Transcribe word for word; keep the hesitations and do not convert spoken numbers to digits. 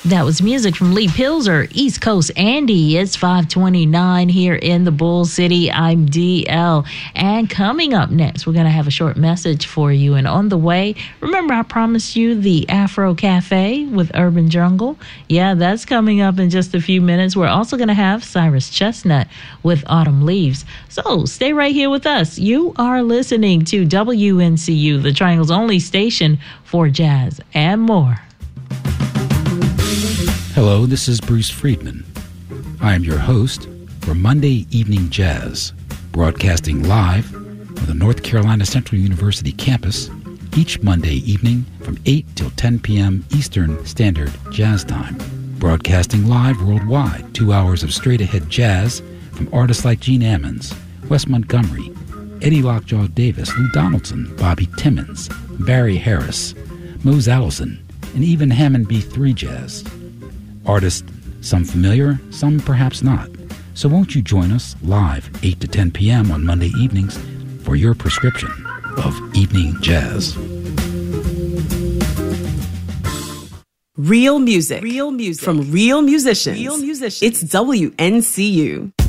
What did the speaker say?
That was music from Lee Pilzer, East Coast Andy. It's five twenty-nine here in the Bull City. I'm D L. And coming up next, we're going to have a short message for you. And on the way, remember I promised you the Afro Cafe with Urban Jungle? Yeah, that's coming up in just a few minutes. We're also going to have Cyrus Chestnut with Autumn Leaves. So stay right here with us. You are listening to W N C U, the Triangle's only station for jazz and more. Hello, this is Bruce Friedman. I am your host for Monday Evening Jazz, broadcasting live from the North Carolina Central University campus each Monday evening from eight till ten p.m. Eastern Standard Jazz Time. Broadcasting live worldwide, two hours of straight-ahead jazz from artists like Gene Ammons, Wes Montgomery, Eddie Lockjaw Davis, Lou Donaldson, Bobby Timmons, Barry Harris, Mose Allison, and even Hammond B three Jazz. Artists, some familiar, some perhaps not. So won't you join us live eight to ten p.m. on Monday evenings for your prescription of evening jazz. Real music. Real music. From real musicians. Real musicians. It's W N C U.